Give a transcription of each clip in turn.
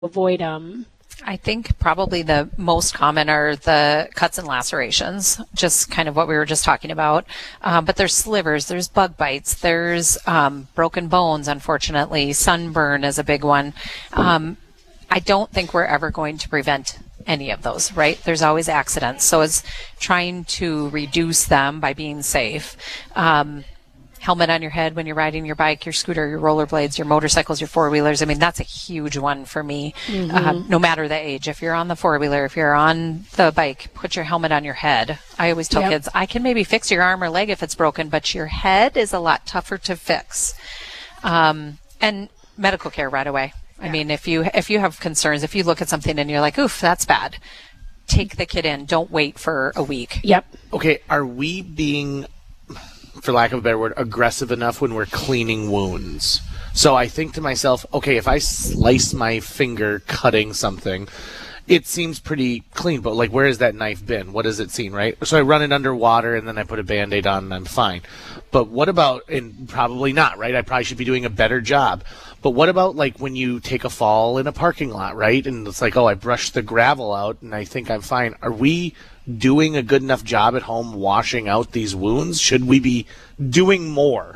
avoid them? I think probably the most common are the cuts and lacerations, just kind of what we were just talking about. But there's slivers, there's bug bites, there's broken bones, unfortunately. Sunburn is a big one. I don't think we're ever going to prevent any of those, right? There's always accidents. So it's trying to reduce them by being safe. Helmet on your head when you're riding your bike, your scooter, your rollerblades, your motorcycles, your four-wheelers. I mean, that's a huge one for me, no matter the age. If you're on the four-wheeler, if you're on the bike, put your helmet on your head. I always tell kids, I can maybe fix your arm or leg if it's broken, but your head is a lot tougher to fix. And medical care right away. I mean, if you have concerns, if you look at something and you're like, oof, that's bad, take the kid in. Don't wait for a week. Yep. Okay, are we being, for lack of a better word, aggressive enough when we're cleaning wounds? So I think to myself, okay, if I slice my finger cutting something, it seems pretty clean, but like, where has that knife been? What has it seen, right? So I run it under water and then I put a Band-Aid on and I'm fine. But what about, and probably not, right? I probably should be doing a better job. But what about like when you take a fall in a parking lot, right? And it's like, oh, I brushed the gravel out and I think I'm fine. Are we doing a good enough job at home washing out these wounds? Should we be doing more?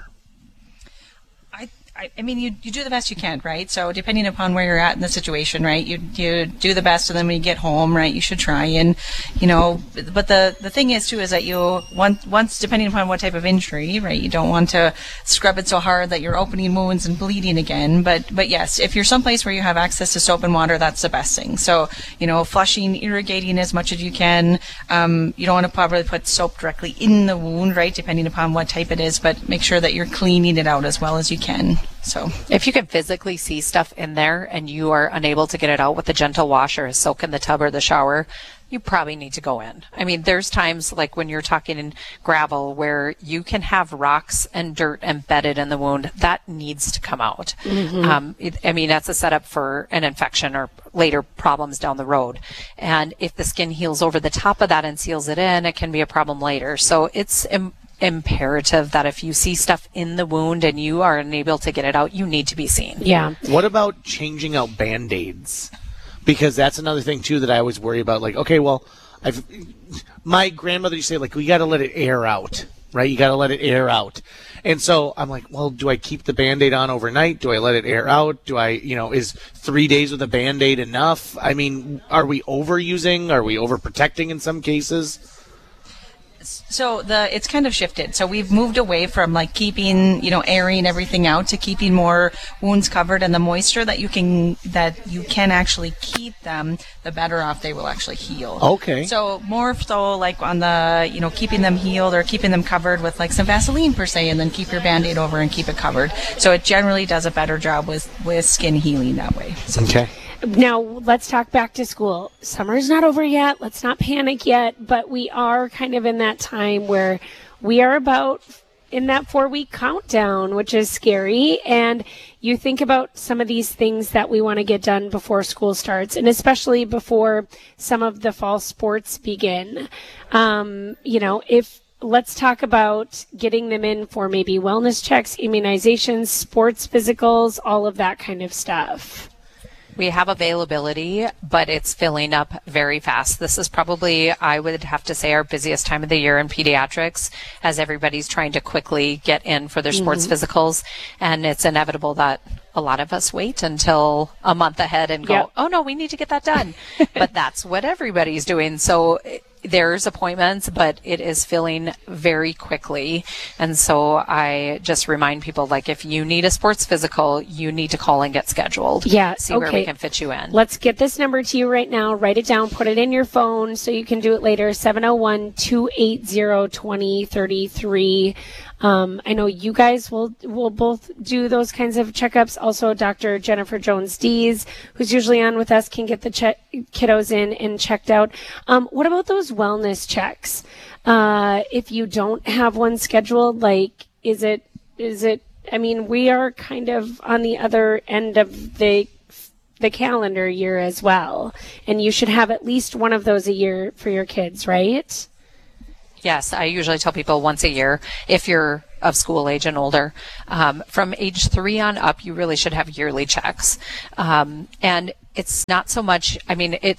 I mean, you do the best you can, right? So depending upon where you're at in the situation, right, you do the best, and then when you get home, right, you should try and, but the thing is too is that you once depending upon what type of injury, right, you don't want to scrub it so hard that you're opening wounds and bleeding again. But yes, if you're someplace where you have access to soap and water, that's the best thing. So flushing, irrigating as much as you can. You don't want to probably put soap directly in the wound, right, depending upon what type it is, but make sure that you're cleaning it out as well as you can. So if you can physically see stuff in there and you are unable to get it out with a gentle wash or a soak in the tub or the shower, you probably need to go in. I mean, there's times like when you're talking in gravel where you can have rocks and dirt embedded in the wound. That needs to come out. That's a setup for an infection or later problems down the road. And if the skin heals over the top of that and seals it in, it can be a problem later. So it's imperative that if you see stuff in the wound and you are unable to get it out, you need to be seen. Yeah. What about changing out Band-Aids? Because that's another thing too that I always worry about. Like, okay, well, my grandmother used to say, like, we got to let it air out, right? You got to let it air out. And so I'm like, well, do I keep the Band-Aid on overnight? Do I let it air out? Do I, is 3 days with a Band-Aid enough? I mean, are we overusing? Are we overprotecting in some cases? So it's kind of shifted. So we've moved away from like keeping, airing everything out to keeping more wounds covered, and the moisture that you can actually keep them, the better off they will actually heal. Okay. So more so like on the, keeping them healed or keeping them covered with like some Vaseline per se, and then keep your Band-Aid over and keep it covered. So it generally does a better job with skin healing that way. So. Okay. Now, let's talk back to school. Summer's not over yet. Let's not panic yet, but we are kind of in that time where we are about in that 4-week countdown, which is scary. And you think about some of these things that we want to get done before school starts, and especially before some of the fall sports begin. Let's talk about getting them in for maybe wellness checks, immunizations, sports physicals, all of that kind of stuff. We have availability, but it's filling up very fast. This is probably, I would have to say, our busiest time of the year in pediatrics, as everybody's trying to quickly get in for their sports physicals. And it's inevitable that a lot of us wait until a month ahead and go, oh no, we need to get that done. But that's what everybody's doing. So there's appointments, but it is filling very quickly. And so I just remind people, like, if you need a sports physical, you need to call and get scheduled. Yeah. See where we can fit you in. Let's get this number to you right now. Write it down. Put it in your phone so you can do it later. 701-280-2033. I know you guys will both do those kinds of checkups. Also, Dr. Jennifer Jones-Dees, who's usually on with us, can get the kiddos in and checked out. What about those wellness checks? If you don't have one scheduled, like, is it, I mean, we are kind of on the other end of the calendar year as well. And you should have at least one of those a year for your kids, right? Yes, I usually tell people once a year if you're of school age and older. From age 3 on up, you really should have yearly checks. And it's not so much, I mean, it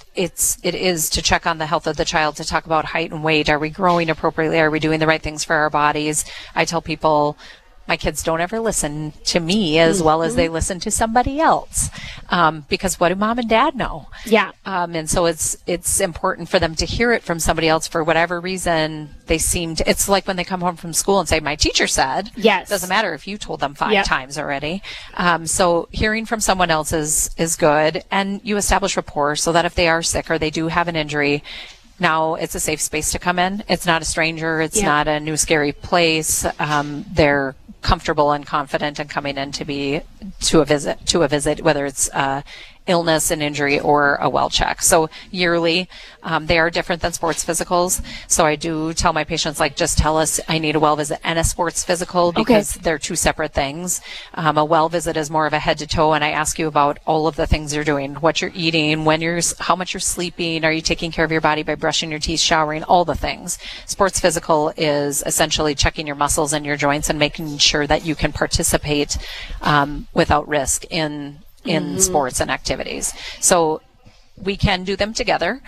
is to check on the health of the child, to talk about height and weight. Are we growing appropriately? Are we doing the right things for our bodies? I tell people, my kids don't ever listen to me as well as they listen to somebody else, because what do mom and dad know? Yeah. And so it's important for them to hear it from somebody else. For whatever reason, they seem to, it's like when they come home from school and say, my teacher said. Yes. Doesn't matter if you told them 5 times already. So hearing from someone else is good. And you establish rapport so that if they are sick or they do have an injury, now it's a safe space to come in. It's not a stranger. It's not a new scary place. They're comfortable and confident in coming in to a visit, whether it's illness, an injury, or a well check. So yearly, they are different than sports physicals. So I do tell my patients, like, just tell us I need a well visit and a sports physical, because they're two separate things. A well visit is more of a head to toe, and I ask you about all of the things you're doing, what you're eating, how much you're sleeping, are you taking care of your body by brushing your teeth, showering, all the things. Sports physical is essentially checking your muscles and your joints and making sure that you can participate without risk in sports and activities. So we can do them together,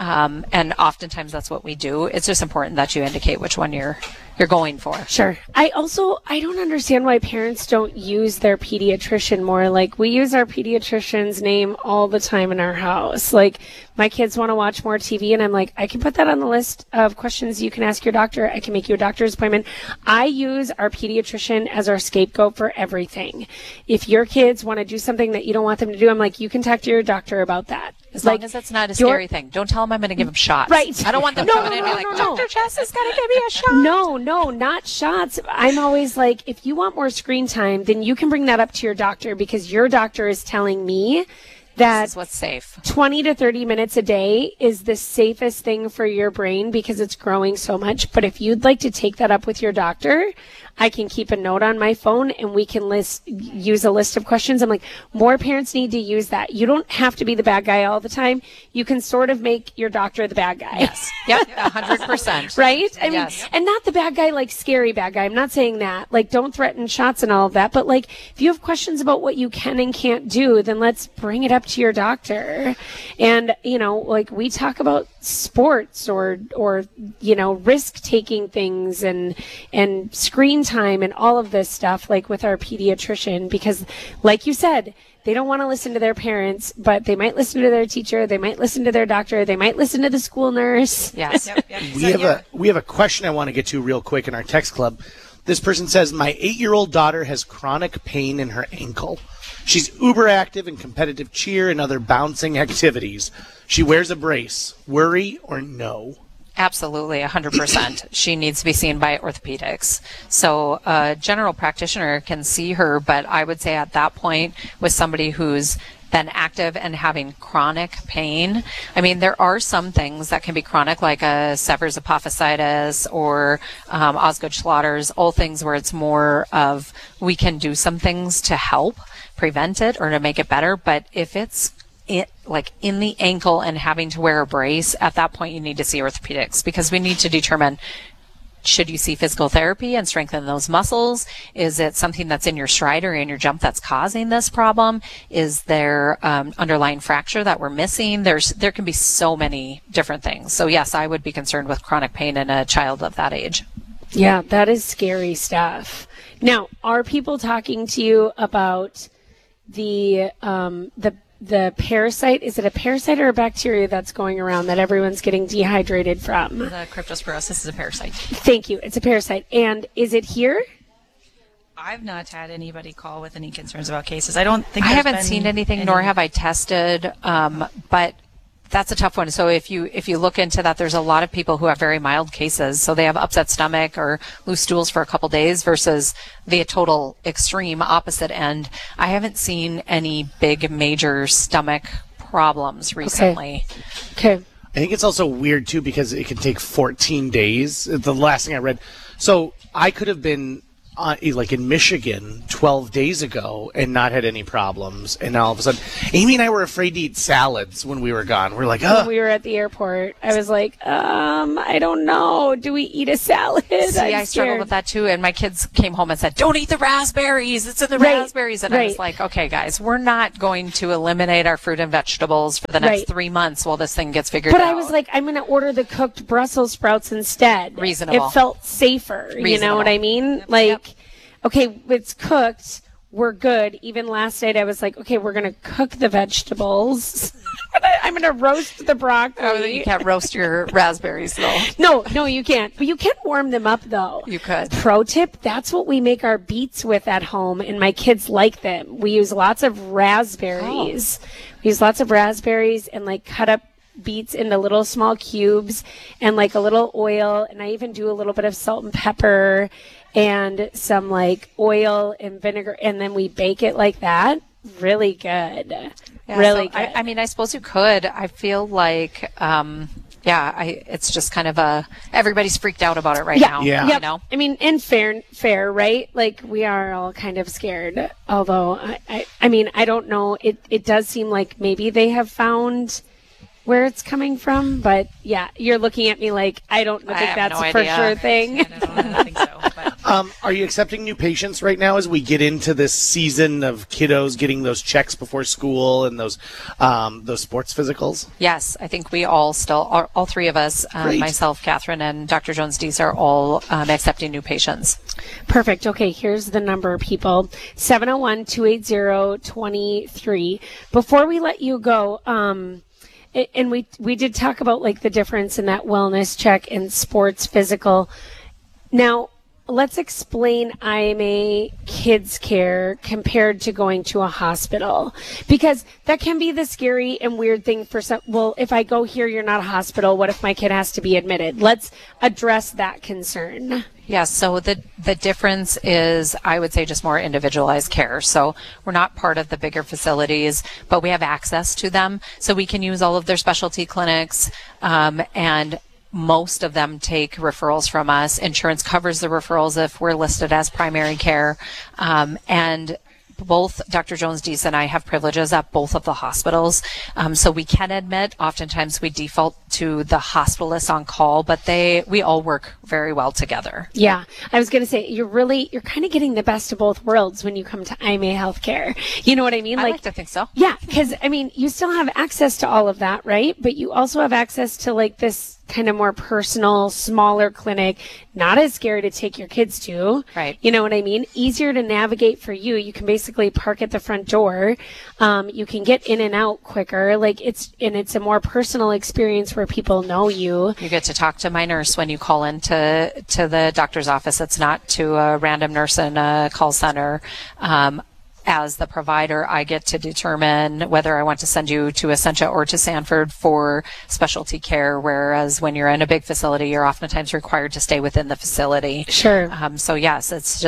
and oftentimes that's what we do. It's just important that you indicate which one you're going for. Sure. I don't understand why parents don't use their pediatrician more. Like, we use our pediatrician's name all the time in our house. Like, my kids want to watch more TV, and I'm like, I can put that on the list of questions you can ask your doctor. I can make you a doctor's appointment. I use our pediatrician as our scapegoat for everything. If your kids want to do something that you don't want them to do, I'm like, you can talk to your doctor about that. As long as it's not a scary thing. Don't tell them I'm going to give them shots. Right. I don't want them coming in and be like, Dr. Jess is going to give me a shot. No, not shots. I'm always like, if you want more screen time, then you can bring that up to your doctor, because your doctor is telling me that this is what's safe. 20 to 30 minutes a day is the safest thing for your brain because it's growing so much. But if you'd like to take that up with your doctor, I can keep a note on my phone and we can use a list of questions. I'm like, more parents need to use that. You don't have to be the bad guy all the time. You can sort of make your doctor the bad guy. Yes. Yep. 100%. Right? I mean, and not the bad guy, like scary bad guy. I'm not saying that. Like, don't threaten shots and all of that. But like, if you have questions about what you can and can't do, then let's bring it up to your doctor. And, like, we talk about sports or risk taking things and screen time and all of this stuff, like with our pediatrician, because like you said, they don't want to listen to their parents, but they might listen to their teacher, they might listen to their doctor, they might listen to the school nurse. Yes. We have a question I want to get to real quick in our text club. This person says, my 8-year-old daughter has chronic pain in her ankle. She's uber active in competitive cheer and other bouncing activities. She wears a brace. Worry or no? Absolutely, 100%. She needs to be seen by orthopedics. So a general practitioner can see her, but I would say at that point, with somebody who's been active and having chronic pain, I mean, there are some things that can be chronic, like a Sever's apophysitis or Osgood-Schlatter's, all things where it's more of, we can do some things to help prevent it or to make it better. But if it's in the ankle and having to wear a brace, at that point you need to see orthopedics, because we need to determine, should you see physical therapy and strengthen those muscles? Is it something that's in your stride or in your jump that's causing this problem? Is there underlying fracture that we're missing? There can be so many different things. So yes, I would be concerned with chronic pain in a child of that age. Yeah, that is scary stuff. Now, are people talking to you about the parasite? Is it a parasite or a bacteria that's going around that everyone's getting dehydrated from? The cryptosporosis is a parasite. Thank you. It's a parasite. And is it here? I've not had anybody call with any concerns about cases. I haven't seen anything, nor have I tested, but that's a tough one. So if you look into that, there's a lot of people who have very mild cases. So they have upset stomach or loose stools for a couple days versus the total extreme opposite end. I haven't seen any big major stomach problems recently. Okay. I think it's also weird too because it can take 14 days. The last thing I read. So I could have been like in Michigan 12 days ago and not had any problems. And now all of a sudden, Amy and I were afraid to eat salads when we were gone. We're like, When we were at the airport, I was like, I don't know. Do we eat a salad? See, I struggled with that too. And my kids came home and said, don't eat the raspberries. It's in the raspberries. And I was like, okay, guys, we're not going to eliminate our fruit and vegetables for the next 3 months while this thing gets figured out. But I was like, I'm going to order the cooked Brussels sprouts instead. Reasonable. It felt safer. You know what I mean? Okay, it's cooked. We're good. Even last night I was like, okay, we're going to cook the vegetables. I'm going to roast the broccoli. Oh, you can't roast your raspberries, though. No, you can't. But you can warm them up, though. You could. Pro tip, that's what we make our beets with at home, and my kids like them. We use lots of raspberries. We use lots of raspberries and, like, cut up beets into little small cubes and, like, a little oil. And I even do a little bit of salt and pepper and some, like, oil and vinegar. And then we bake it like that. Really good. Yeah, really so good. I mean, I suppose you could. I feel like, it's just kind of everybody's freaked out about it right now. Yeah. You know? I mean, and fair, right? Like, we are all kind of scared. Although, I mean, I don't know. It does seem like maybe they have found where it's coming from. But, yeah, you're looking at me like, I don't think that's a for sure thing. I don't think so. But. Are you accepting new patients right now as we get into this season of kiddos getting those checks before school and those sports physicals? Yes, I think we all three of us, myself, Catherine, and Dr. Jones-Dees are all accepting new patients. Perfect. Okay, here's the number, people. 701-280-23. Before we let you go, and we did talk about, like, the difference in that wellness check and sports physical. Now, let's explain IMA Kids Care compared to going to a hospital, because that can be the scary and weird thing for some. Well, if I go here, you're not a hospital. What if my kid has to be admitted? Let's address that concern. Yes, so the difference is, I would say, just more individualized care. So we're not part of the bigger facilities, but we have access to them. So we can use all of their specialty clinics, and most of them take referrals from us. Insurance covers the referrals if we're listed as primary care. And both Dr. Jones-Dees and I have privileges at both of the hospitals. So we can admit, oftentimes we default to the hospitalist on call, but we all work very well together. Yeah. I was going to say, you're kind of getting the best of both worlds when you come to IMA Healthcare. You know what I mean? I like to think so. Yeah. Because, I mean, you still have access to all of that, right? But you also have access to, like, this kind of more personal, smaller clinic, not as scary to take your kids to. Right. You know what I mean? Easier to navigate for you. You can basically park at the front door. You can get in and out quicker. Like, it's a more personal experience where people know you. You get to talk to my nurse when you call into the doctor's office. It's not to a random nurse in a call center. As the provider, I get to determine whether I want to send you to Essentia or to Sanford for specialty care, whereas when you're in a big facility, you're oftentimes required to stay within the facility. Sure. So yes, it's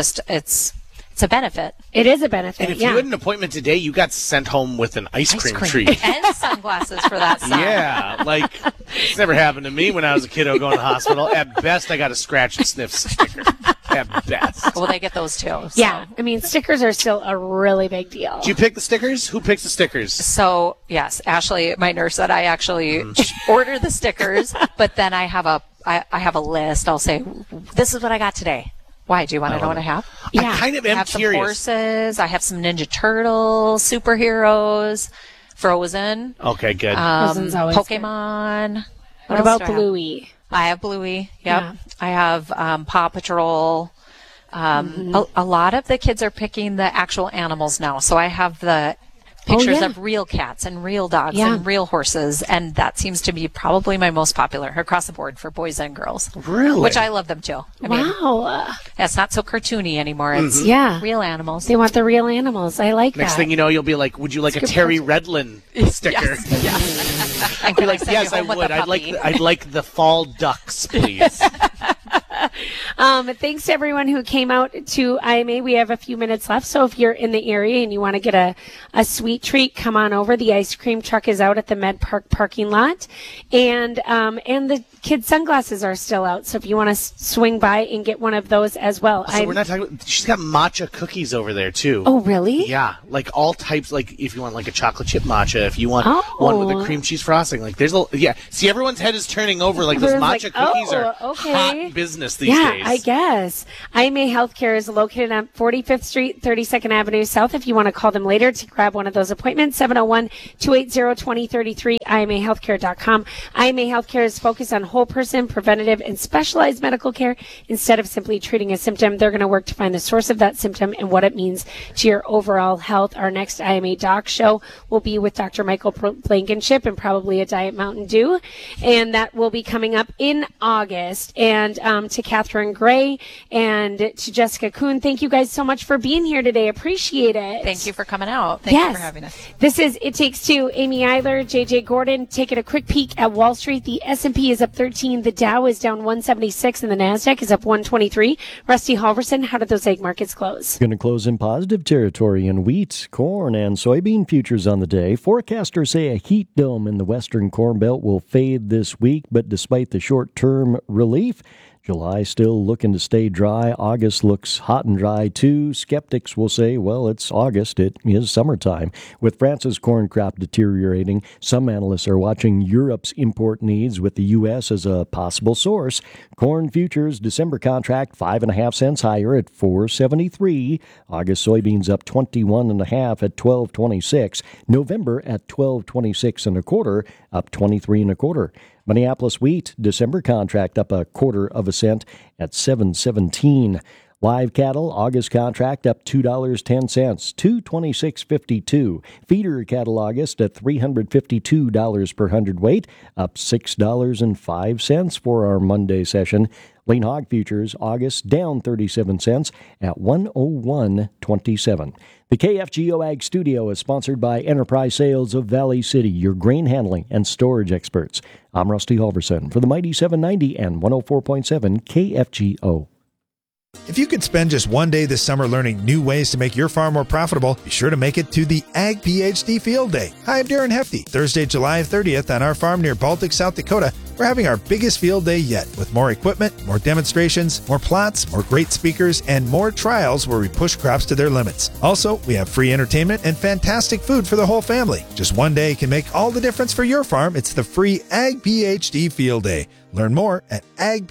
a benefit. It is a benefit. And if you had an appointment today, you got sent home with an ice cream treat. And sunglasses for that sun. Yeah, like, it's never happened to me when I was a kiddo going to the hospital. At best, I got a scratch and sniff sticker. At best. Well, they get those too. So. Yeah, I mean, stickers are still a really big deal. Do you pick the stickers? Who picks the stickers? So, yes, Ashley, my nurse, said I actually order the stickers, but then I have a list. I'll say, this is what I got today. Why? Do you want to know what I have? Yeah. I kind of am I have curious. Some horses. I have some Ninja Turtles, superheroes, Frozen. Okay, good. Frozen's always Pokemon. What about Bluey? I have Bluey. Yep. Yeah. I have Paw Patrol. A lot of the kids are picking the actual animals now. So I have the pictures of real cats and real dogs and real horses, and that seems to be probably my most popular across the board for boys and girls. Really? Which I love them too. I mean, Wow. it's not so cartoony anymore. It's Yeah. real animals. They want the real animals. I like Next that. thing you know, you'll be like, would you like a Terry Redlin sticker? And Be like, yes, I would. I'd like the fall ducks, please. Thanks to everyone who came out to IMA. We have a few minutes left, so if you're in the area and you want to get a sweet treat, come on over. The ice cream truck is out at the Med Park parking lot, and the kids' sunglasses are still out. So if you want to swing by and get one of those as well. So we're not talking about, she's got matcha cookies over there too. Oh, really? Yeah, like all types. Like if you want like a chocolate chip matcha, if you want one with a cream cheese frosting, like there's See, everyone's head is turning over. Like those matcha cookies are hot business these days. I guess. IMA Healthcare is located on 45th Street, 32nd Avenue South. If you want to call them later to grab one of those appointments, 701-280-2033, IMAHealthcare.com. IMA Healthcare is focused on whole person, preventative, and specialized medical care. Instead of simply treating a symptom, they're going to work to find the source of that symptom and what it means to your overall health. Our next IMA Doc show will be with Dr. Michael Blankenship and probably a Diet Mountain Dew, and that will be coming up in August. And to Catherine Gray and to Jessica Kuhn, thank you guys so much for being here today. Appreciate it. Thank you for coming out. Thank you for having us. This is It Takes Two. Amy Eiler, JJ Gordon, taking a quick peek at Wall Street. The S&P is up 13, the Dow is down 176, and the NASDAQ is up 123. Rusty Halverson, how did those egg markets close? Going to close in positive territory in wheat, corn, and soybean futures on the day. Forecasters say a heat dome in the western Corn Belt will fade this week, but despite the short-term relief, July still looking to stay dry. August looks hot and dry, too. Skeptics will say, well, it's August. It is summertime. With France's corn crop deteriorating, some analysts are watching Europe's import needs with the U.S. as a possible source. Corn futures December contract 5.5 cents higher at $4.73. August soybeans up 21.5 at $12.26. November at $12.26 up 23.25. Minneapolis wheat December contract up 1/4 cent at $7.17. Live cattle August contract up $2.10, $226.52. Feeder cattle August at $352 per hundredweight, up $6.05 for our Monday session. Lean hog futures August down 37 cents at $101.27. The KFGO Ag Studio is sponsored by Enterprise Sales of Valley City, your grain handling and storage experts. I'm Rusty Halverson for the Mighty 790 and 104.7 KFGO. If you could spend just one day this summer learning new ways to make your farm more profitable, be sure to make it to the Ag PhD Field Day. Hi, I'm Darren Hefty. Thursday, July 30th on our farm near Baltic, South Dakota, we're having our biggest field day yet with more equipment, more demonstrations, more plots, more great speakers, and more trials where we push crops to their limits. Also, we have free entertainment and fantastic food for the whole family. Just one day can make all the difference for your farm. It's the free Ag PhD Field Day. Learn more at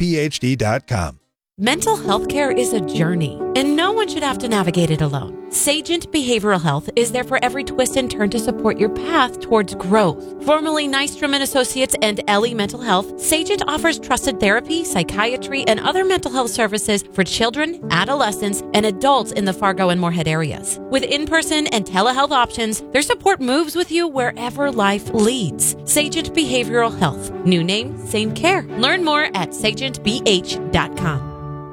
agphd.com. Mental health care is a journey, and no one should have to navigate it alone. Sagent Behavioral Health is there for every twist and turn to support your path towards growth. Formerly Nystrom & Associates and Ellie Mental Health, Sagent offers trusted therapy, psychiatry, and other mental health services for children, adolescents, and adults in the Fargo and Moorhead areas. With in-person and telehealth options, their support moves with you wherever life leads. Sagent Behavioral Health. New name, same care. Learn more at sagentbh.com.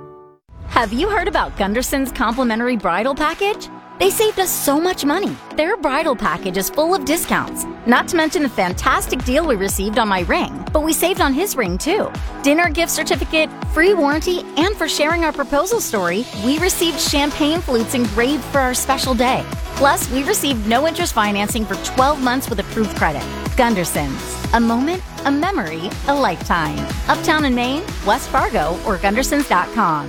Have you heard about Gunderson's complimentary bridal package? They saved us so much money. Their bridal package is full of discounts, not to mention the fantastic deal we received on my ring, but we saved on his ring too. Dinner gift certificate, free warranty, and for sharing our proposal story, we received champagne flutes engraved for our special day. Plus, we received no interest financing for 12 months with approved credit. Gunderson's. A moment, a memory, a lifetime. Uptown in Maine, West Fargo, or Gundersons.com.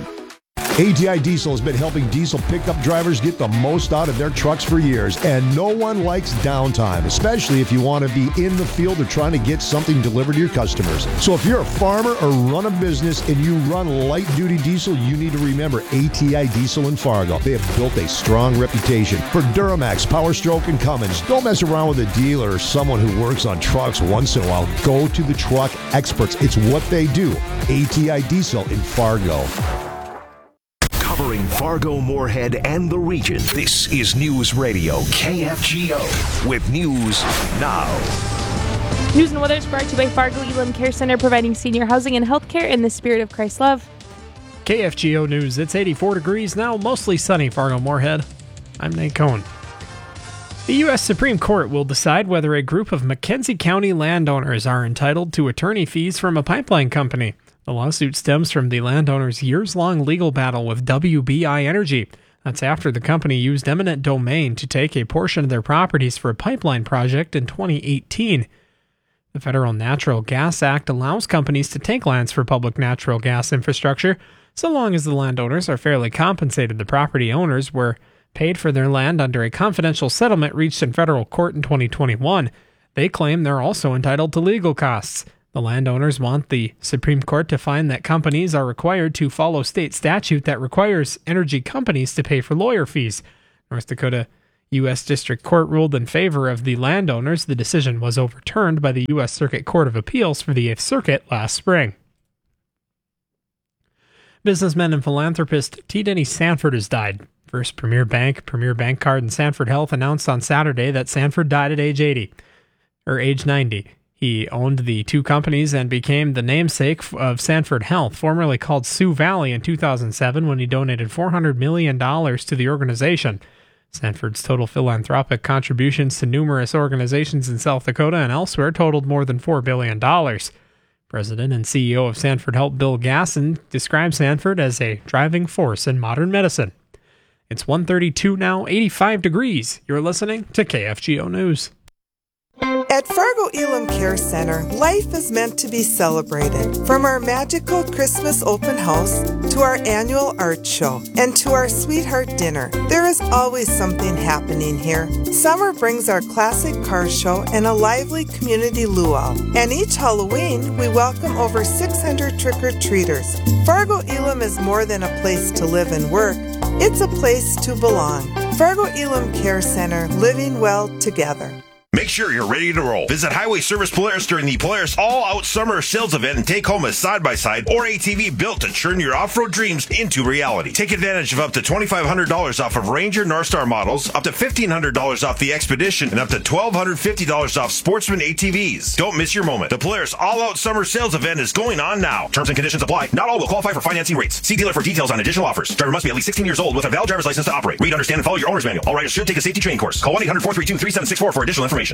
ATI Diesel has been helping diesel pickup drivers get the most out of their trucks for years, and no one likes downtime, especially if you want to be in the field or trying to get something delivered to your customers. So if you're a farmer or run a business and you run light-duty diesel, you need to remember ATI Diesel in Fargo. They have built a strong reputation for Duramax, Power Stroke, and Cummins. Don't mess around with a dealer or someone who works on trucks once in a while. Go to the truck experts. It's what they do. ATI Diesel in Fargo. Covering Fargo, Moorhead, and the region, this is News Radio KFGO with News Now. News and weather is brought to you by Fargo Elam Care Center, providing senior housing and health care in the spirit of Christ's love. KFGO News, it's 84 degrees now, mostly sunny, Fargo, Moorhead. I'm Nate Cohn. The U.S. Supreme Court will decide whether a group of McKenzie County landowners are entitled to attorney fees from a pipeline company. The lawsuit stems from the landowner's years-long legal battle with WBI Energy. That's after the company used eminent domain to take a portion of their properties for a pipeline project in 2018. The Federal Natural Gas Act allows companies to take lands for public natural gas infrastructure, so long as the landowners are fairly compensated. The property owners were paid for their land under a confidential settlement reached in federal court in 2021. They claim they're also entitled to legal costs. The landowners want the Supreme Court to find that companies are required to follow state statute that requires energy companies to pay for lawyer fees. North Dakota U.S. District Court ruled in favor of the landowners. The decision was overturned by the U.S. Circuit Court of Appeals for the 8th Circuit last spring. Businessman and philanthropist T. Denny Sanford has died. First Premier Bank Card, and Sanford Health announced on Saturday that Sanford died at age 90. He owned the two companies and became the namesake of Sanford Health, formerly called Sioux Valley, in 2007 when he donated $400 million to the organization. Sanford's total philanthropic contributions to numerous organizations in South Dakota and elsewhere totaled more than $4 billion. President and CEO of Sanford Health, Bill Gasson, described Sanford as a driving force in modern medicine. It's 1:32 now, 85 degrees. You're listening to KFGO News. At Fargo Elam Care Center, life is meant to be celebrated. From our magical Christmas open house to our annual art show and to our sweetheart dinner, there is always something happening here. Summer brings our classic car show and a lively community luau. And each Halloween, we welcome over 600 trick-or-treaters. Fargo Elam is more than a place to live and work. It's a place to belong. Fargo Elam Care Center, living well together. Make sure you're ready to roll. Visit Highway Service Polaris during the Polaris All-Out Summer Sales Event and take home a side-by-side or ATV built to turn your off-road dreams into reality. Take advantage of up to $2,500 off of Ranger Northstar models, up to $1,500 off the Expedition, and up to $1,250 off Sportsman ATVs. Don't miss your moment. The Polaris All-Out Summer Sales Event is going on now. Terms and conditions apply. Not all will qualify for financing rates. See dealer for details on additional offers. Driver must be at least 16 years old with a valid driver's license to operate. Read, understand, and follow your owner's manual. All riders should take a safety training course. Call 1-800-432-3764 for additional information.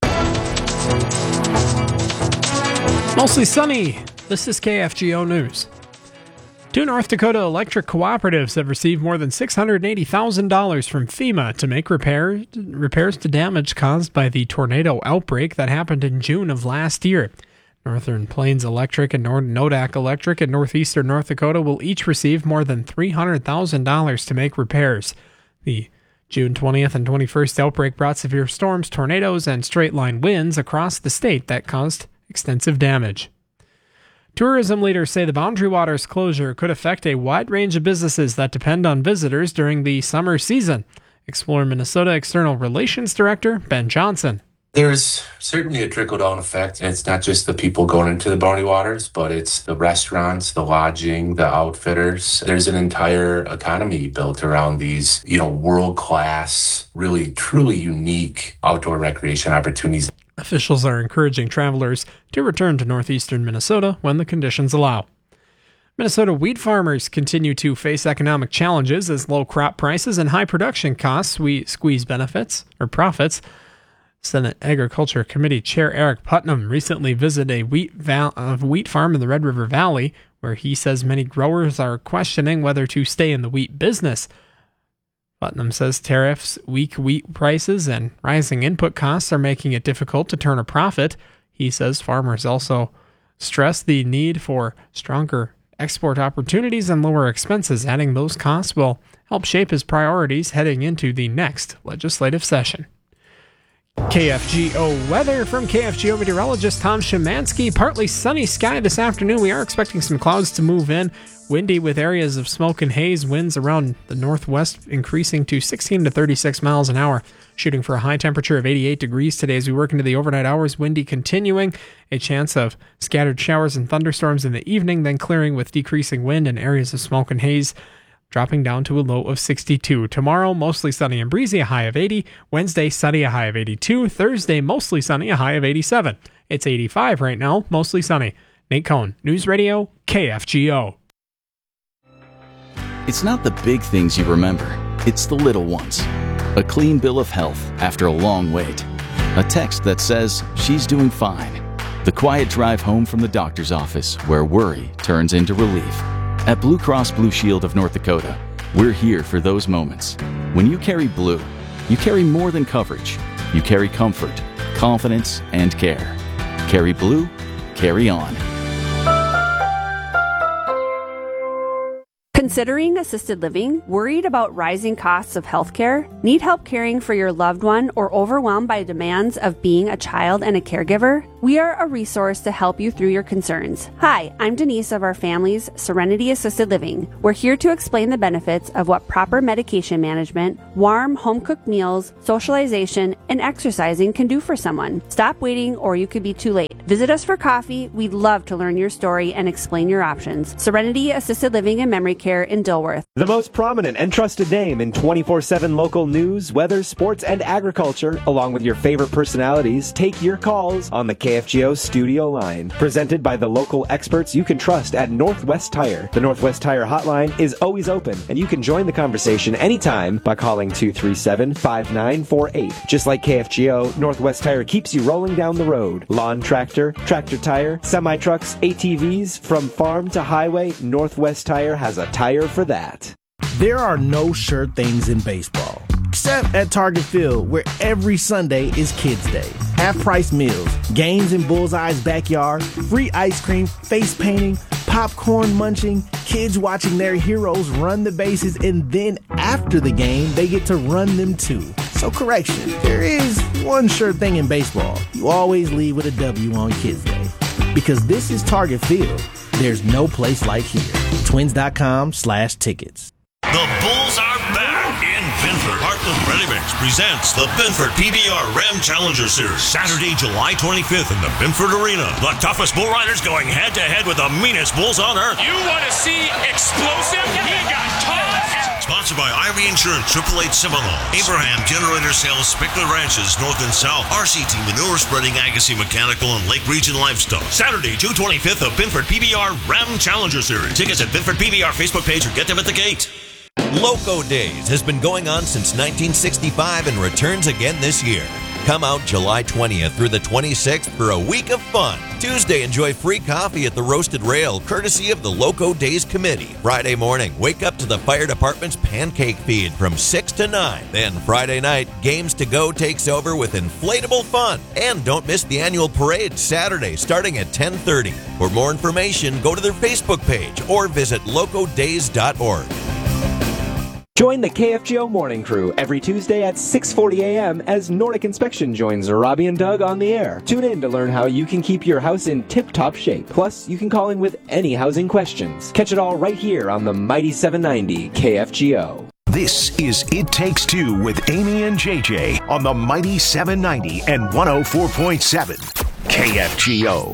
Mostly sunny. This is KFGO News. Two North Dakota electric cooperatives have received more than $680,000 from FEMA to make repairs to damage caused by the tornado outbreak that happened in June of last year. Northern Plains Electric and Nodak Electric in northeastern North Dakota will each receive more than $300,000 to make repairs. The June 20th and 21st outbreak brought severe storms, tornadoes, and straight-line winds across the state that caused extensive damage. Tourism leaders say the Boundary Waters closure could affect a wide range of businesses that depend on visitors during the summer season. Explore Minnesota External Relations Director Ben Johnson. There's certainly a trickle-down effect. It's not just the people going into the Boundary Waters, but it's the restaurants, the lodging, the outfitters. There's an entire economy built around these, world-class, really, truly unique outdoor recreation opportunities. Officials are encouraging travelers to return to northeastern Minnesota when the conditions allow. Minnesota wheat farmers continue to face economic challenges as low crop prices and high production costs squeeze profits. Senate Agriculture Committee Chair Eric Putnam recently visited a wheat farm in the Red River Valley, where he says many growers are questioning whether to stay in the wheat business. Putnam says tariffs, weak wheat prices, and rising input costs are making it difficult to turn a profit. He says farmers also stress the need for stronger export opportunities and lower expenses, adding those costs will help shape his priorities heading into the next legislative session. KFGO weather from KFGO meteorologist Tom Szymanski. Partly sunny sky this afternoon. We are expecting some clouds to move in. Windy with areas of smoke and haze. Winds around the northwest increasing to 16 to 36 miles an hour. Shooting for a high temperature of 88 degrees today as we work into the overnight hours. Windy continuing. A chance of scattered showers and thunderstorms in the evening, then clearing with decreasing wind and areas of smoke and haze, dropping down to a low of 62. Tomorrow, mostly sunny and breezy, a high of 80. Wednesday, sunny, a high of 82. Thursday, mostly sunny, a high of 87. It's 85 right now, mostly sunny. Nate Cohn, News Radio, KFGO. It's not the big things you remember. It's the little ones. A clean bill of health after a long wait. A text that says she's doing fine. The quiet drive home from the doctor's office where worry turns into relief. At Blue Cross Blue Shield of North Dakota, we're here for those moments. When you carry blue, you carry more than coverage. You carry comfort, confidence, and care. Carry blue, carry on. Considering assisted living? Worried about rising costs of healthcare? Need help caring for your loved one or overwhelmed by demands of being a child and a caregiver? We are a resource to help you through your concerns. Hi, I'm Denise of our family's Serenity Assisted Living. We're here to explain the benefits of what proper medication management, warm home-cooked meals, socialization, and exercising can do for someone. Stop waiting or you could be too late. Visit us for coffee. We'd love to learn your story and explain your options. Serenity Assisted Living and Memory Care in Dilworth. The most prominent and trusted name in 24/7 local news, weather, sports, and agriculture, along with your favorite personalities, take your calls on the KFGO studio line. Presented by the local experts you can trust at Northwest Tire. The Northwest Tire hotline is always open, and you can join the conversation anytime by calling 237-5948. Just like KFGO, Northwest Tire keeps you rolling down the road. Lawn, tractor tire, semi-trucks, ATVs, from farm to highway, Northwest Tire has a tire for that. There are no sure things in baseball, except at Target Field, where every Sunday is Kids Day. Half-price meals, games in Bullseye's backyard, free ice cream, face painting, popcorn munching, kids watching their heroes run the bases, and then after the game, they get to run them too. So correction, there is one sure thing in baseball. You always leave with a W on Kids Day. Because this is Target Field. There's no place like here. Twins.com/tickets. The Bulls are back in Binford. Heartland Ready Mix presents the Binford PBR Ram Challenger Series. Saturday, July 25th in the Binford Arena. The toughest bull riders going head-to-head with the meanest bulls on earth. You want to see explosive? He got tough. Sponsored by Ivy Insurance, 888 Seminole, Abraham Generator Sales, Spickler Ranches, North and South, RCT Manure Spreading, Agassiz Mechanical, and Lake Region Livestock. Saturday, June 25th, the Binford PBR Ram Challenger Series. Tickets at Binford PBR Facebook page or get them at the gate. Loco Days has been going on since 1965 and returns again this year. Come out July 20th through the 26th for a week of fun. Tuesday, enjoy free coffee at the Roasted Rail, courtesy of the Loco Days Committee. Friday morning, wake up to the fire department's pancake feed from 6 to 9. Then Friday night, Games to Go takes over with inflatable fun. And don't miss the annual parade Saturday, starting at 10:30. For more information, go to their Facebook page or visit locodays.org. Join the KFGO Morning Crew every Tuesday at 6:40 a.m. as Nordic Inspection joins Robbie and Doug on the air. Tune in to learn how you can keep your house in tip-top shape. Plus, you can call in with any housing questions. Catch it all right here on the Mighty 790 KFGO. This is It Takes Two with Amy and JJ on the Mighty 790 and 104.7 KFGO.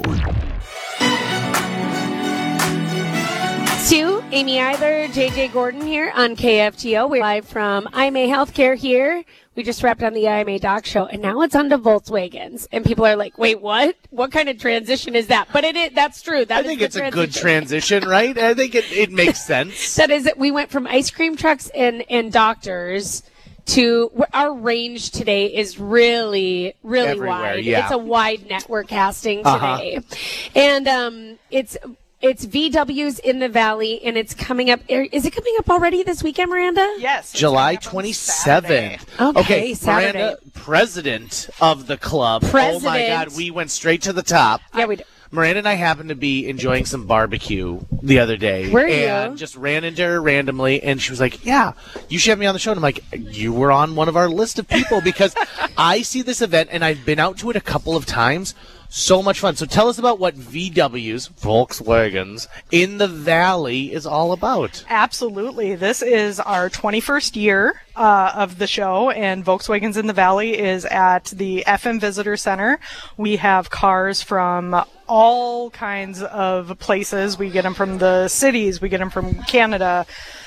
Sue, Amy Either, JJ Gordon here on KFGO. We're live from IMA Healthcare here. We just wrapped on the IMA Doc Show, and now it's on to Volkswagens. And people are like, wait, what? What kind of transition is that? But that's true. I think it's a good transition, right? I think it makes sense. That is it. We went from ice cream trucks and doctors to our range today is really, really everywhere, wide. Yeah. It's a wide network casting today. And it's VW's in the Valley, and it's coming up. Is it coming up already this weekend, Miranda? Yes. July 27th. Okay, Saturday. Miranda, president of the club. President. Oh, my God. We went straight to the top. Yeah, we did. Miranda and I happened to be enjoying some barbecue the other day. Were and you? just ran into her randomly, and she was like, yeah, you should have me on the show. And I'm like, you were on one of our list of people because I see this event, and I've been out to it a couple of times. So much fun. So tell us about what VW's, Volkswagens, in the Valley is all about. Absolutely. This is our 21st year of the show, and Volkswagens in the Valley is at the FM Visitor Center. We have cars from all kinds of places. We get them from the cities. We get them from Canada.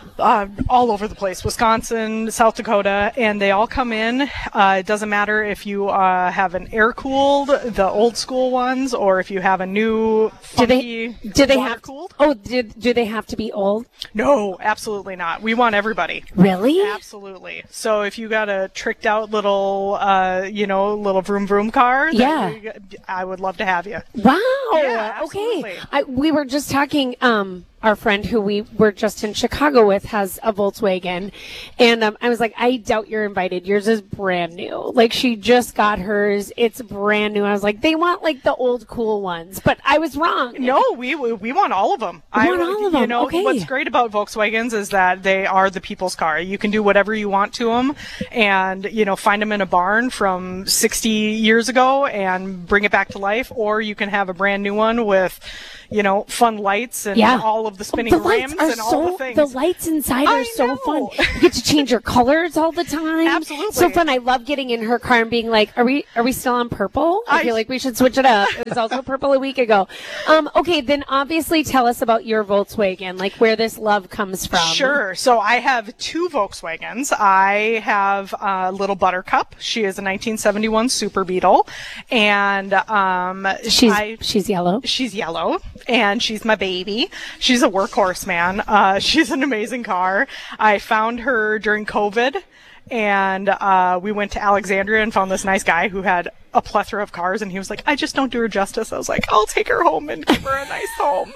all over the place, Wisconsin, South Dakota, and they all come in. It doesn't matter if you have an air-cooled, the old school ones, or if you have a new funky do they water-cooled. Do they have to be old? No, absolutely not. We want everybody. Really? Absolutely. So if you got a tricked out little, little vroom vroom car, I would love to have you. Wow. Yeah, absolutely. Okay. We were just talking, our friend who we were just in Chicago with has a Volkswagen. And I was like, I doubt you're invited. Yours is brand new. Like, she just got hers. It's brand new. I was like, they want, like, the old cool ones. But I was wrong. No, we want all of them. Want all of them. You know, okay. What's great about Volkswagens is that they are the people's car. You can do whatever you want to them and, find them in a barn from 60 years ago and bring it back to life. Or you can have a brand new one with, fun lights and all of the spinning rims and all the things. The lights inside are so fun. You get to change your colors all the time. Absolutely. So fun. I love getting in her car and being like, are we still on purple? I feel like we should switch it up. It was also purple a week ago. Okay, then obviously tell us about your Volkswagen, like where this love comes from. Sure. So I have two Volkswagens. I have little Buttercup. She is a 1971 Super Beetle. And she's yellow. She's yellow. And she's my baby. She's a workhorse, man. She's an amazing car. I found her during COVID, and we went to Alexandria and found this nice guy who had a plethora of cars, and he was like, I just don't do her justice. I was like, I'll take her home and give her a nice home.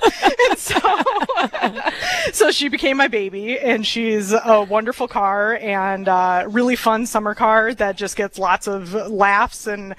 And so she became my baby, and she's a wonderful car and really fun summer car that just gets lots of laughs and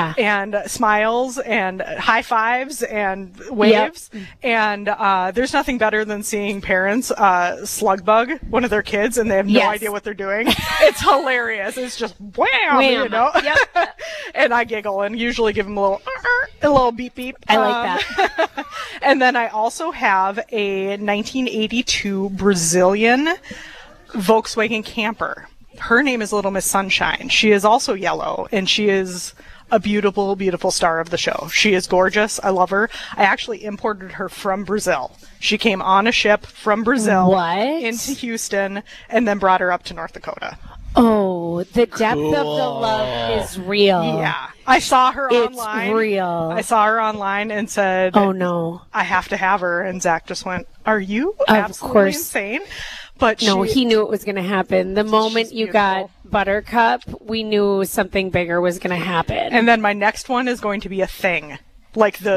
smiles and high fives and waves. Yep. And there's nothing better than seeing parents slug bug one of their kids and they have no idea what they're doing. It's hilarious. It's just wham. Yep. And I giggle and usually give them a little beep beep. I like that. And then I also have a 1982 Brazilian Volkswagen camper. Her name is Little Miss Sunshine. She is also yellow, and she is a beautiful, beautiful star of the show. She is gorgeous. I love her. I actually imported her from Brazil. She came on a ship from Brazil into Houston and then brought her up to North Dakota. Oh, the depth of the love is real. Yeah. I saw her online. It's real. I saw her online and said, oh, no. I have to have her. And Zach just went, are you absolutely insane? But he knew it was going to happen. The moment you got Buttercup, we knew something bigger was going to happen. And then my next one is going to be a Thing. Like the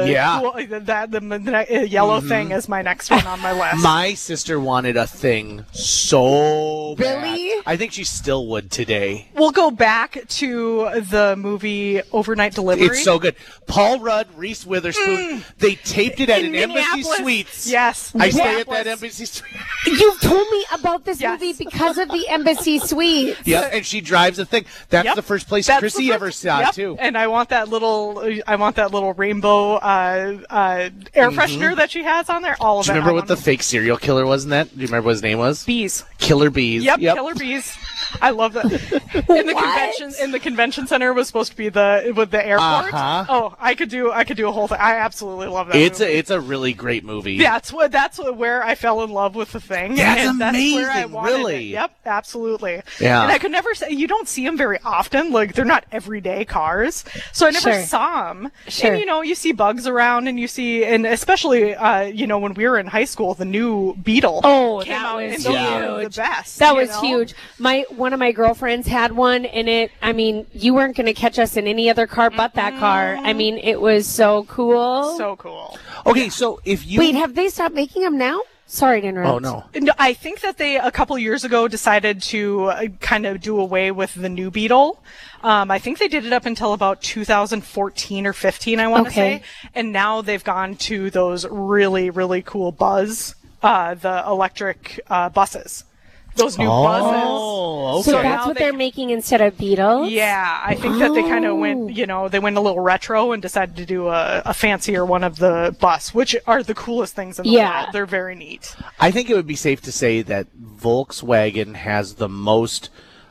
yellow Thing is my next one on my list. My sister wanted a Thing so bad. Really? I think she still would today. We'll go back to the movie Overnight Delivery. It's so good. Paul Rudd, Reese Witherspoon, they taped it at an Embassy Suites. Yes. I stay at that Embassy Suites. You've told me about this movie because of the Embassy Suites. Yeah, and she drives a Thing. That's the first place Chrissy ever saw it, too. And I want that little rainbow air freshener that she has on there. All of Do you remember what the fake serial killer was in that? Do you remember what his name was? Bees. Killer Bees. Yep. Killer Bees. I love that. In the convention center was supposed to be with the airport. Oh, I could do a whole thing. I absolutely love that. It's a really great movie. That's where I fell in love with the Thing. That's and amazing. That's where I wanted really. It. Yep, absolutely. Yeah. And I could never say you don't see them very often. Like they're not everyday cars, so I never saw them. Sure. And you see bugs around, and you see, and especially when we were in high school, the new Beetle. Oh, came that out, was and huge. those were the best. That was huge. One of my girlfriends had one, and you weren't going to catch us in any other car but that car. I mean, it was so cool. So cool. Okay, so if you wait, have they stopped making them now? Sorry to interrupt. Oh, no. I think that they, a couple years ago, decided to kind of do away with the new Beetle. I think they did it up until about 2014 or 15, I want to say. And now they've gone to those really, really cool Buzz, the electric buses. Those new buses. Oh, So that's what they're making instead of Beetles? Yeah, I think that they kind of went, they went a little retro and decided to do a fancier one of the bus, which are the coolest things in the world. They're very neat. I think it would be safe to say that Volkswagen has the most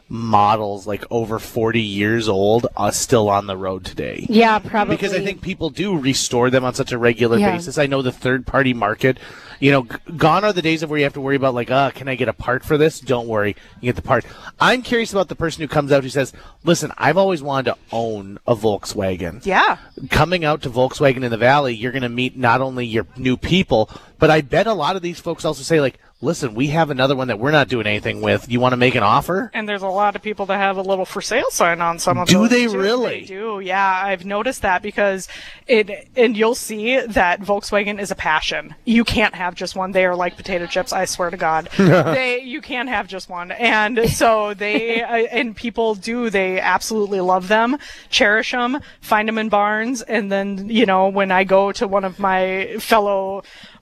models like over 40 years old are still on the road today. Yeah, probably. Because I think people do restore them on such a regular basis. I know the third-party market, gone are the days of where you have to worry about can I get a part for this? Don't worry, you get the part. I'm curious about the person who comes out who says, listen, I've always wanted to own a Volkswagen. Yeah. Coming out to Volkswagen in the Valley, you're going to meet not only your new people, but I bet a lot of these folks also say, listen, we have another one that we're not doing anything with. You want to make an offer? And there's a lot of people that have a little for sale sign on some of Do those. they too. really? They do, yeah. I've noticed that because and you'll see that Volkswagen is a passion. You can't have just one. They are like potato chips, I swear to God. You can't have just one. And so they, and people do, they absolutely love them, cherish them, find them in barns. And then, when I go to one of my fellow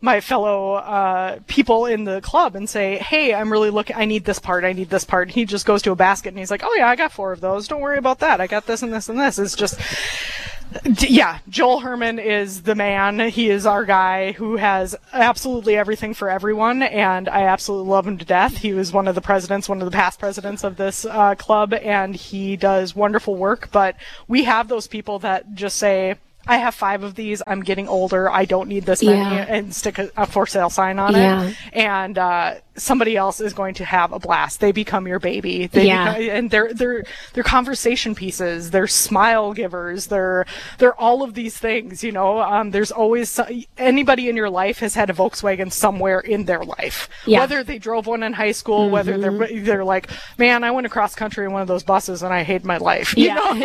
people in the club and say, hey, I'm really looking, I need this part. He just goes to a basket and he's like, oh yeah, I got 4 of those. Don't worry about that. I got this and this and this. It's just, yeah, Joel Herman is the man. He is our guy who has absolutely everything for everyone, and I absolutely love him to death. He was one of the past presidents of this club, and he does wonderful work, but we have those people that just say, I have 5 of these. I'm getting older. I don't need this many, and stick a for sale sign on it. And somebody else is going to have a blast. They become your baby. And they're conversation pieces. They're smile givers. They're all of these things. There's always anybody in your life has had a Volkswagen somewhere in their life. Yeah. Whether they drove one in high school, whether they're like, man, I went across country in one of those buses and I hate my life.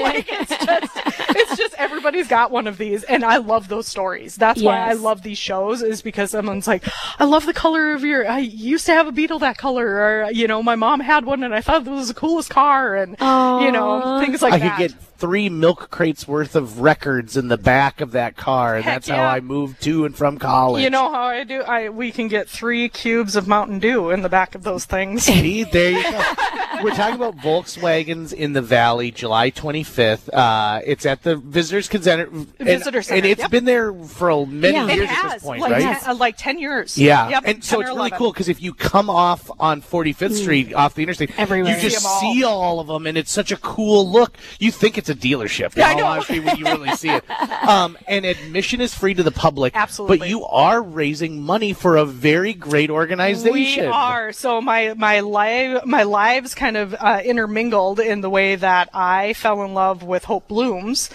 It's just everybody's got one of these, and I love those stories. That's why I love these shows, is because someone's like, I love the color of I used to have a Beetle that color, or my mom had one and I thought it was the coolest car, and things like that. I could get 3 milk crates worth of records in the back of that car, and that's how I moved to and from college. You know how I do? We can get 3 cubes of Mountain Dew in the back of those things. See, there you go. We're talking about Volkswagens in the Valley, July 25th. It's at the Visitors Center. And it's been there for many years at this point, right? Like 10 years. Yeah. Yep, and so it's really cool because if you come off on 45th Street off the interstate, everywhere. You just see all of them, and it's such a cool look. You think it's a dealership, in all honesty, when you really see it. And admission is free to the public. Absolutely. But you are raising money for a very great organization. We are. So my lives kind of intermingled in the way that I fell in love with Hope Blooms.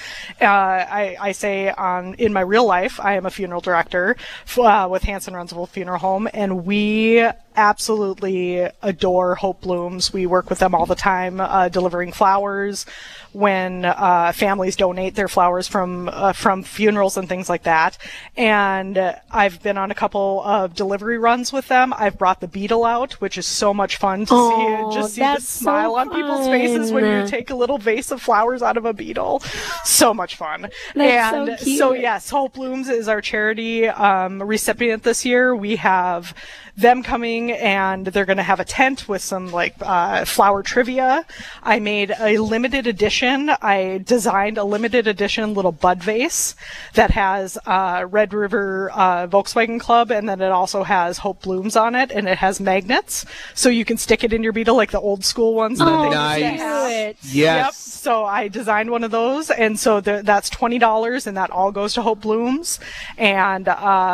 I say in my real life, I am a funeral director with Hanson Runcible Funeral Home, and we absolutely adore Hope Blooms. We work with them all the time, delivering flowers when families donate their flowers from funerals and things like that. And I've been on a couple of delivery runs with them. I've brought the Beetle out, which is so much fun to see the smile on people's faces when you take a little vase of flowers out of a Beetle. So much fun. That's so cute. So yes, Hope Blooms is our charity recipient this year. We have them coming, and they're going to have a tent with some flower trivia. I made a limited edition. I designed a limited edition little bud vase that has Red River Volkswagen Club, and then it also has Hope Blooms on it, and it has magnets, so you can stick it in your Beetle like the old school ones that they used to have. Yes. Yep. So I designed one of those, and so that's $20, and that all goes to Hope Blooms. And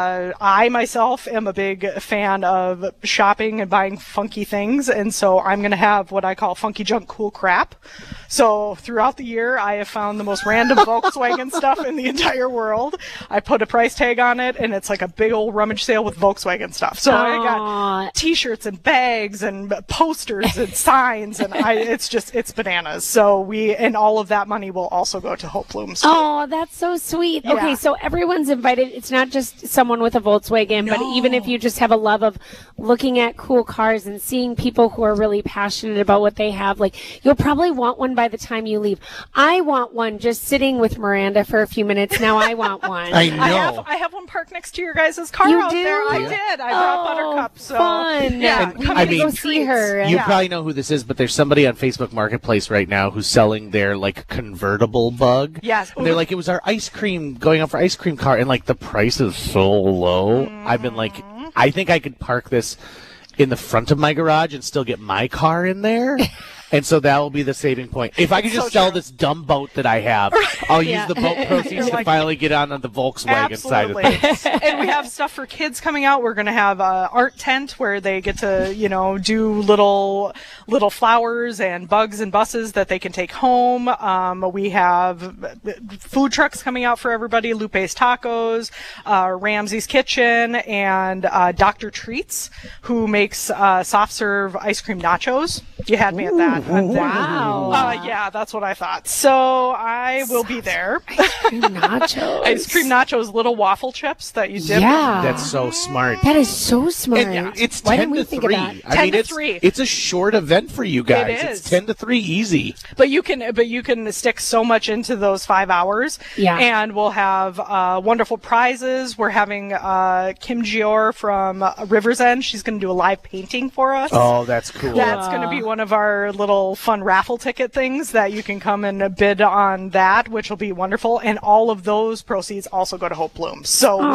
I myself am a big fan of shopping and buying funky things, and so I'm going to have what I call funky junk cool crap. So throughout the year, I have found the most random Volkswagen stuff in the entire world. I put a price tag on it, and it's like a big old rummage sale with Volkswagen stuff. So I got T-shirts and bags and posters and signs, and it's bananas. So and all of that money will also go to Hope Blooms. Oh, that's so sweet. Yeah. Okay, so everyone's invited. It's not just someone with a Volkswagen, but even if you just have a love of looking at cool cars and seeing people who are really passionate about what they have, you'll probably want one by the time you leave. I want one just sitting with Miranda for a few minutes. Now I want one. I know. I have one parked next to your guys' car out there. I did. I brought Buttercup. So fun. Yeah, Come to go see her. You probably know who this is, but there's somebody on Facebook Marketplace right now who's selling their convertible Bug. Yes. And they're like, it was our going out for ice cream car, and the price is so low. I've been I think I could park this in the front of my garage and still get my car in there. And so that will be the saving point. If I could just sell this dumb boat that I have, I'll use the boat proceeds to finally get on the Volkswagen side of things. And we have stuff for kids coming out. We're going to have an art tent where they get to, do little flowers and bugs and buses that they can take home. We have food trucks coming out for everybody. Lupe's Tacos, Ramsey's Kitchen, and Dr. Treats, who makes soft serve ice cream nachos. You had me at that. Wow. Yeah, that's what I thought. So I will be there. Ice cream nachos. Ice cream nachos, little waffle chips that you dip. Yeah. That's so smart. That is so smart. And it's Why 10 didn't we to think 3. of that? I mean, 10 to 3. It's a short event for you guys. It is. It's 10 to 3 easy. But you can stick so much into those 5 hours. Yeah. And we'll have wonderful prizes. We're having Kim Gior from River's End. She's going to do a live painting for us. Oh, that's cool. That's going to be one of our little fun raffle ticket things that you can come and bid on that, which will be wonderful. And all of those proceeds also go to Hope Blooms. So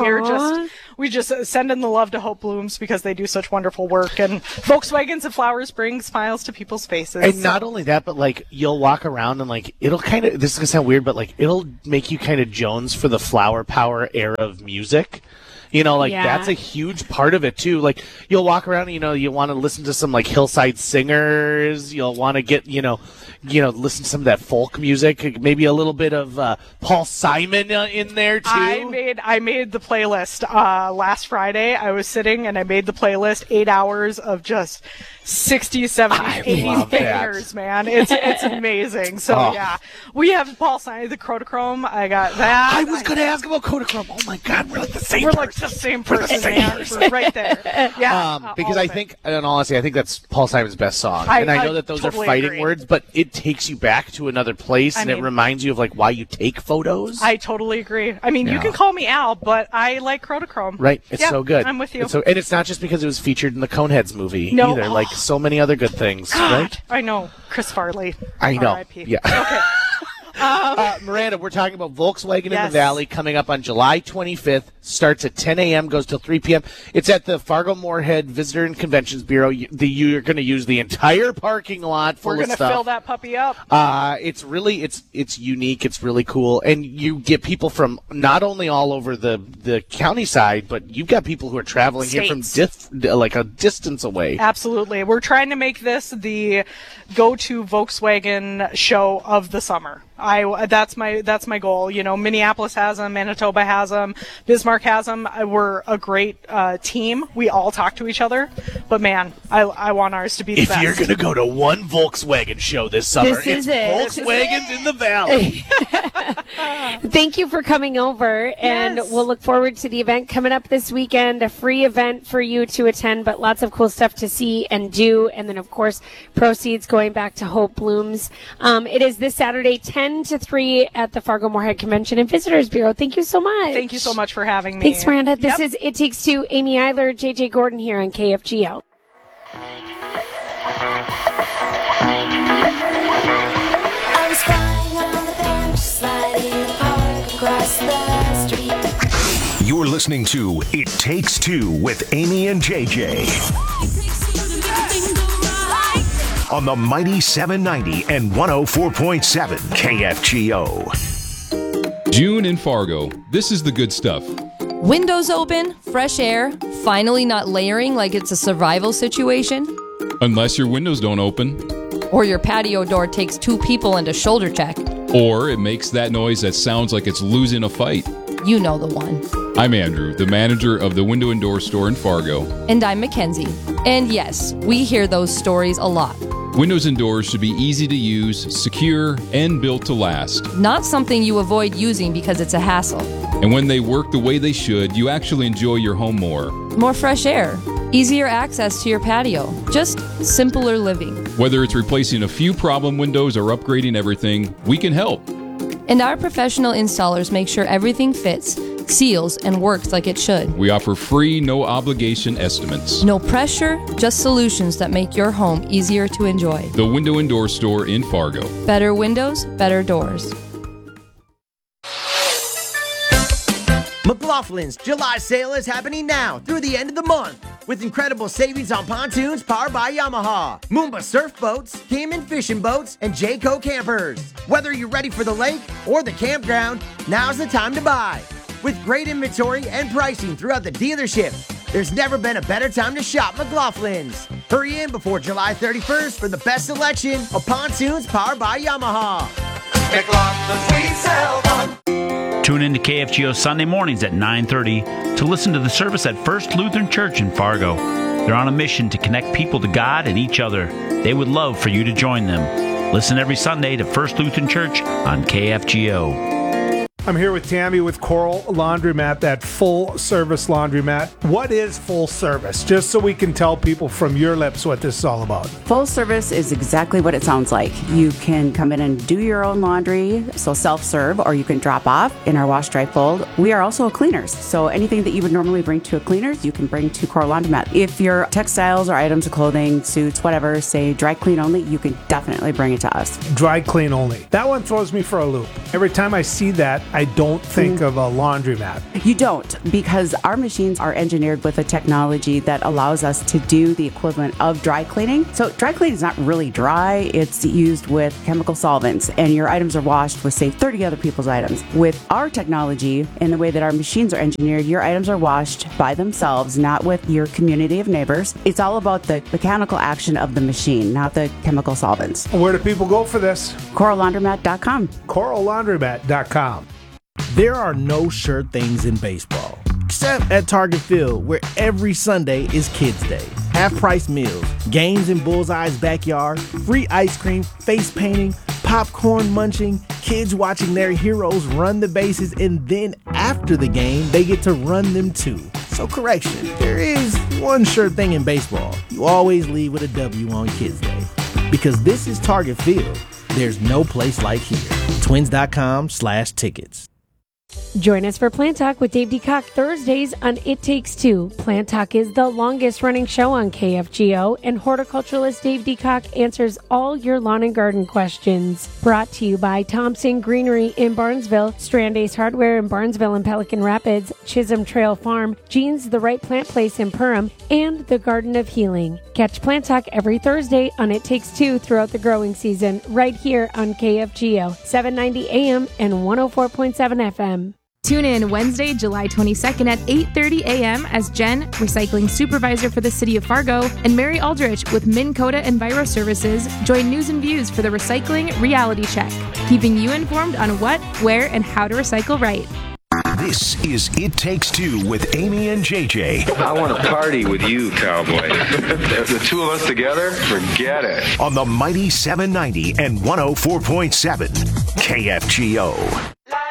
we just send in the love to Hope Blooms because they do such wonderful work. And Volkswagens and flowers bring smiles to people's faces. And not only that, but you'll walk around and it'll kind of, this is going to sound weird, but it'll make you kind of Jones for the flower power era of music. That's a huge part of it too. You'll walk around and, you want to listen to some hillside singers. You'll want to get, listen to some of that folk music, maybe a little bit of Paul Simon in there too. I made the playlist last Friday. I was sitting and I made the playlist 8 hours of just 60s, 70s, 80s bangers, man. It's amazing. So yeah, we have Paul Simon, the Kodachrome. I got that. I was going to ask about Kodachrome. Oh my God, we're the same. We're the same person, man. We're right there. Yeah. Because I think, in all honesty, I think that's Paul Simon's best song. And I know that those totally are fighting agree. words, but it takes you back to another place, and it reminds you of why you take photos. I totally agree. I mean, you can call me Al, but I like Kodachrome. Right. It's so good. I'm with you. And it's not just because it was featured in the Coneheads movie either. So many other good things, right? I know. Chris Farley. I know. R.I.P. Yeah. Okay. Miranda, we're talking about Volkswagen in the Valley coming up on July 25th. Starts at 10 a.m., goes till 3 p.m. It's at the Fargo-Moorhead Visitor and Conventions Bureau. You're going to use the entire parking lot full of stuff. We're going to fill that puppy up. It's unique. It's really cool. And you get people from not only all over the county side, but you've got people who are traveling here from a distance away. Absolutely. We're trying to make this the go-to Volkswagen show of the summer. That's my goal. Minneapolis has them, Manitoba has them, Bismarck has them. We're a great team. We all talk to each other, but man, I want ours to be the best. If you're gonna go to one Volkswagen show this summer, it's Volkswagens in the Valley. Thank you for coming over, and we'll look forward to the event coming up this weekend. A free event for you to attend, but lots of cool stuff to see and do, and then of course proceeds going back to Hope Blooms. It is this Saturday, 10 to 3 at the Fargo-Moorhead Convention and Visitors Bureau. Thank you so much. Thank you so much for having me. Thanks, Miranda. This is It Takes Two. Amy Eiler, JJ Gordon here on KFGO. I was flying on the bench, sliding in the park across the street. You're listening to It Takes Two with Amy and JJ. On the mighty 790 and 104.7 KFGO. June in Fargo. This is the good stuff. Windows open, fresh air, finally not layering like it's a survival situation. Unless your windows don't open. Or your patio door takes 2 people and a shoulder check. Or it makes that noise that sounds like it's losing a fight. You know the one. I'm Andrew, the manager of the Window and Door Store in Fargo. And I'm Mackenzie. And yes, we hear those stories a lot. Windows and doors should be easy to use, secure, and built to last. Not something you avoid using because it's a hassle. And when they work the way they should, you actually enjoy your home more. More fresh air, easier access to your patio, just simpler living. Whether it's replacing a few problem windows or upgrading everything, we can help. And our professional installers make sure everything fits, seals, and works like it should. We offer free, no-obligation estimates. No pressure, just solutions that make your home easier to enjoy. The Window and Door Store in Fargo. Better windows, better doors. McLaughlin's July sale is happening now through the end of the month with incredible savings on pontoons powered by Yamaha, Moomba surf boats, Cayman fishing boats, and Jayco campers. Whether you're ready for the lake or the campground, now's the time to buy. With great inventory and pricing throughout the dealership, there's never been a better time to shop McLaughlin's. Hurry in before July 31st for the best selection of pontoons powered by Yamaha. McLaughlin's, we sell one. Tune in to KFGO Sunday mornings at 9:30 to listen to the service at First Lutheran Church in Fargo. They're on a mission to connect people to God and each other. They would love for you to join them. Listen every Sunday to First Lutheran Church on KFGO. I'm here with Tammy with Coral Laundromat, that full-service laundromat. What is full service? Just so we can tell people from your lips what this is all about. Full service is exactly what it sounds like. You can come in and do your own laundry, so self-serve, or you can drop off in our wash, dry, fold. We are also a cleaners, so anything that you would normally bring to a cleaners, you can bring to Coral Laundromat. If your textiles or items of clothing, suits, whatever, say dry clean only, you can definitely bring it to us. Dry clean only. That one throws me for a loop. Every time I see that, I don't think of a laundromat. You don't, because our machines are engineered with a technology that allows us to do the equivalent of dry cleaning. So dry cleaning is not really dry. It's used with chemical solvents, and your items are washed with, say, 30 other people's items. With our technology and the way that our machines are engineered, your items are washed by themselves, not with your community of neighbors. It's all about the mechanical action of the machine, not the chemical solvents. Where do people go for this? CoralLaundromat.com. CoralLaundromat.com. There are no sure things in baseball, except at Target Field, where every Sunday is Kids Day. Half-price meals, games in Bullseye's backyard, free ice cream, face painting, popcorn munching, kids watching their heroes run the bases, and then after the game, they get to run them too. So correction, there is one sure thing in baseball. You always leave with a W on Kids Day. Because this is Target Field, there's no place like here. Twins.com/tickets. Join us for Plant Talk with Dave DeCock Thursdays on It Takes Two. Plant Talk is the longest running show on KFGO, and horticulturalist Dave DeCock answers all your lawn and garden questions. Brought to you by Thompson Greenery in Barnesville, Strand Ace Hardware in Barnesville and Pelican Rapids, Chisholm Trail Farm, Jean's The Right Plant Place in Perham, and the Garden of Healing. Catch Plant Talk every Thursday on It Takes Two throughout the growing season, right here on KFGO, 790 AM and 104.7 FM. Tune in Wednesday, July 22nd at 8:30 a.m. as Jen, Recycling Supervisor for the City of Fargo, and Mary Aldrich with Minn Kota Enviro Services join News and Views for the Recycling Reality Check, keeping you informed on what, where, and how to recycle right. This is It Takes Two with Amy and JJ. I want to party with you, cowboy. The two of us together, forget it. On the mighty 790 and 104.7 KFGO.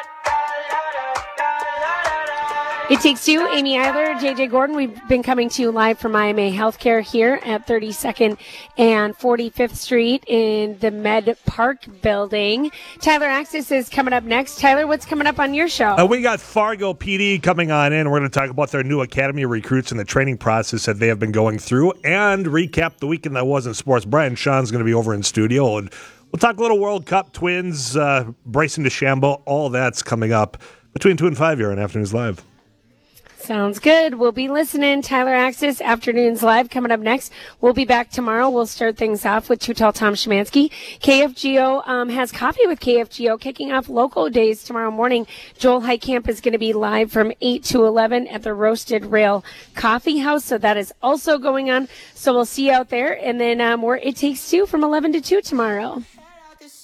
It Takes Two, Amy Eiler, JJ Gordon. We've been coming to you live from IMA Healthcare here at 32nd and 45th Street in the Med Park building. Tyler Axis is coming up next. Tyler, what's coming up on your show? We got Fargo PD coming on in. We're going to talk about their new academy recruits and the training process that they have been going through and recap the weekend that was in sports. Brian Sean's going to be over in studio, and we'll talk a little World Cup, Twins, Bryson DeChambeau. All that's coming up between 2 and 5 here on Afternoons Live. Sounds good. We'll be listening. Tyler Axis, Afternoons Live, coming up next. We'll be back tomorrow. We'll start things off with Too Tall Tom Szymanski. KFGO has Coffee with KFGO kicking off local days tomorrow morning. Joel Heitkamp is going to be live from 8 to 11 at the Roasted Rail Coffee House. So that is also going on. So we'll see you out there. And then more It Takes Two from 11 to 2 tomorrow.